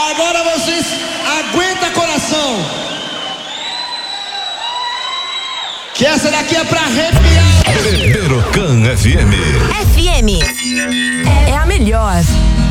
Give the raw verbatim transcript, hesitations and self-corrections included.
Agora vocês aguentam coração, que essa daqui é pra arrepiar. Perocan F M. F M é a melhor.